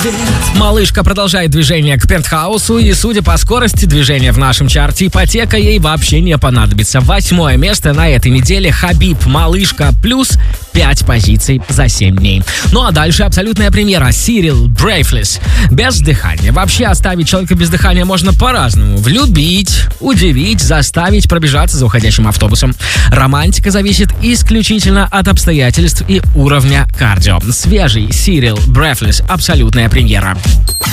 Малышка продолжает движение к пентхаусу, и, судя по скорости движения в нашем чарте, ипотека ей вообще не понадобится. 8 место на этой неделе. Хабиб, Малышка, плюс 5 позиций за 7 дней. Ну а дальше абсолютная премьера. Cyril, Breathless. Без дыхания. Вообще оставить человека без дыхания можно по-разному. Влюбить, удивить, заставить пробежаться за уходящим автобусом. Романтика зависит исключительно от обстоятельств и уровня кардио. Свежий Cyril, Breathless. Абсолютная премьера.